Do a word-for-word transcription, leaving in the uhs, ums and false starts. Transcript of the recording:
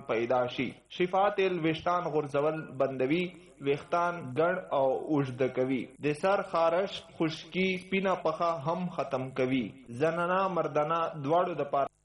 پیدا شي. شفا تیل ویښتان غورځول بندوي، ویښتان ګڼ او اوږده کوي. د سر خارش، خشکي، سپینه پخه هم ختم کوي. زنانه مردانه دواړو دپاره